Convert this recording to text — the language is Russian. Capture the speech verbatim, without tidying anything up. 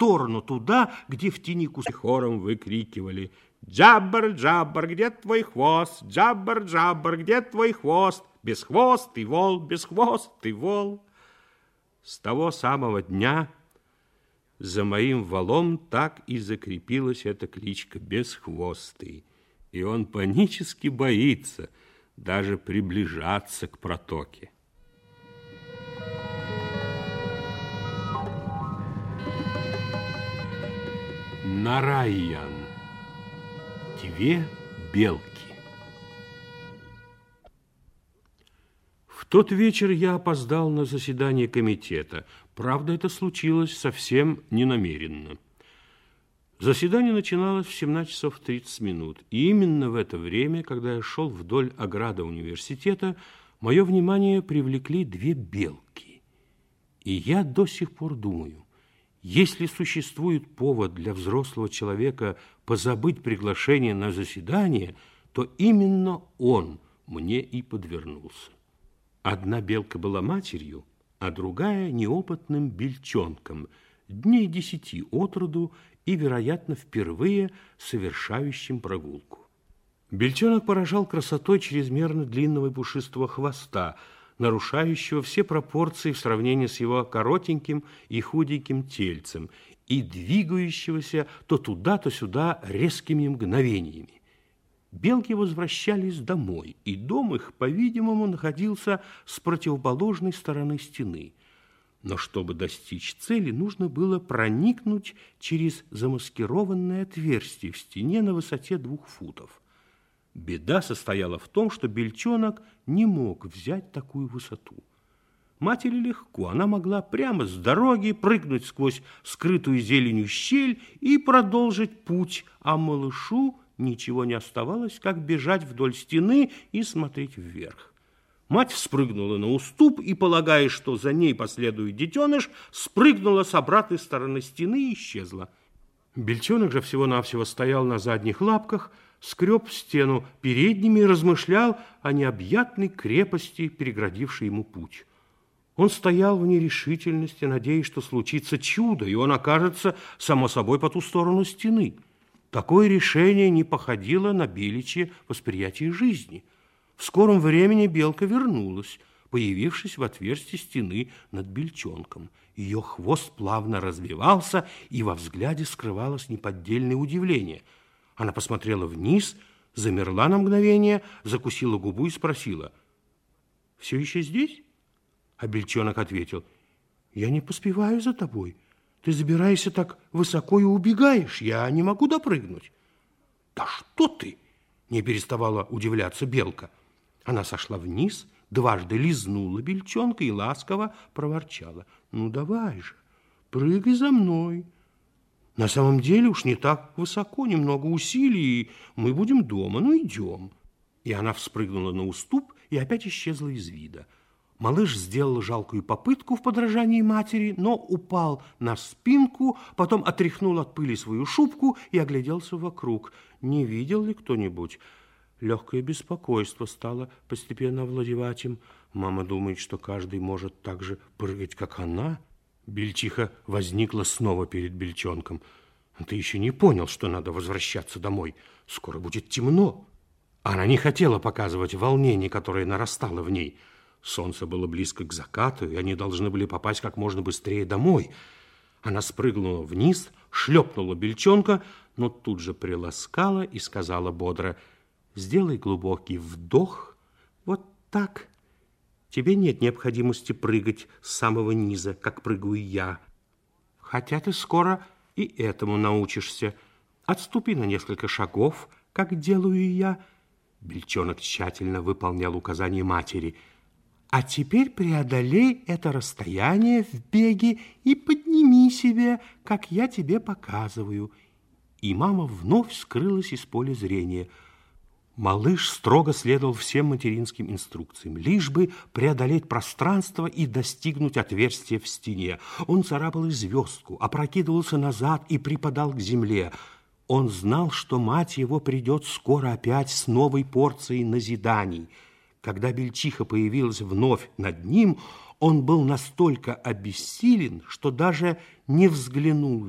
сторону, туда, где в тени кусты хором выкрикивали: «Джаббар, Джаббар, где твой хвост? Джаббар, Джаббар, где твой хвост? Бесхвостый вол, бесхвостый вол». С того самого дня за моим волом так и закрепилась эта кличка Бесхвостый, и он панически боится даже приближаться к протоке. Нарайян. Две белки. В тот вечер я опоздал на заседание комитета. Правда, это случилось совсем ненамеренно. Заседание начиналось в семнадцать часов тридцать минут. И именно в это время, когда я шел вдоль ограды университета, мое внимание привлекли две белки. И я до сих пор думаю, если существует повод для взрослого человека позабыть приглашение на заседание, то именно он мне и подвернулся. Одна белка была матерью, а другая неопытным бельчонком, дней десяти от роду и, вероятно, впервые совершающим прогулку. Бельчонок поражал красотой чрезмерно длинного и пушистого хвоста, нарушающего все пропорции в сравнении с его коротеньким и худеньким тельцем и двигающегося то туда, то сюда резкими мгновениями. Белки возвращались домой, и дом их, по-видимому, находился с противоположной стороны стены. Но чтобы достичь цели, нужно было проникнуть через замаскированное отверстие в стене на высоте двух футов. Беда состояла в том, что бельчонок не мог взять такую высоту. Матери легко, она могла прямо с дороги прыгнуть сквозь скрытую зеленью щель и продолжить путь, а малышу ничего не оставалось, как бежать вдоль стены и смотреть вверх. Мать вспрыгнула на уступ и, полагая, что за ней последует детеныш, спрыгнула с обратной стороны стены и исчезла. Бельчонок же всего-навсего стоял на задних лапках, скреб стену передними и размышлял о необъятной крепости, переградившей ему путь. Он стоял в нерешительности, надеясь, что случится чудо, и он окажется, само собой, по ту сторону стены. Такое решение не походило на беличье восприятие жизни. В скором времени белка вернулась, появившись в отверстии стены над бельчонком. Ее хвост плавно развивался, и во взгляде скрывалось неподдельное удивление. Она посмотрела вниз, замерла на мгновение, закусила губу и спросила: «Все еще здесь?» А бельчонок ответил: «Я не поспеваю за тобой. Ты забираешься так высоко и убегаешь. Я не могу допрыгнуть». «Да что ты!» – не переставала удивляться белка. Она сошла вниз, дважды лизнула бельчонка и ласково проворчала: «Ну, давай же, прыгай за мной. На самом деле уж не так высоко, немного усилий, и мы будем дома. Ну, идем». И она вспрыгнула на уступ и опять исчезла из вида. Малыш сделал жалкую попытку в подражании матери, но упал на спинку, потом отряхнул от пыли свою шубку и огляделся вокруг. Не видел ли кто-нибудь? Легкое беспокойство стало постепенно овладевать им. Мама думает, что каждый может так же прыгать, как она. Бельчиха возникла снова перед бельчонком. «Ты еще не понял, что надо возвращаться домой. Скоро будет темно». Она не хотела показывать волнение, которое нарастало в ней. Солнце было близко к закату, и они должны были попасть как можно быстрее домой. Она спрыгнула вниз, шлепнула бельчонка, но тут же приласкала и сказала бодро: «Сделай глубокий вдох, вот так. Тебе нет необходимости прыгать с самого низа, как прыгаю я. Хотя ты скоро и этому научишься. Отступи на несколько шагов, как делаю я». Бельчонок тщательно выполнял указания матери. «А теперь преодолей это расстояние в беге и подними себя, как я тебе показываю». И мама вновь скрылась из поля зрения. Малыш строго следовал всем материнским инструкциям, лишь бы преодолеть пространство и достигнуть отверстия в стене. Он царапал и звездку, опрокидывался назад и припадал к земле. Он знал, что мать его придет скоро опять с новой порцией назиданий. Когда бельчиха появилась вновь над ним, он был настолько обессилен, что даже не взглянул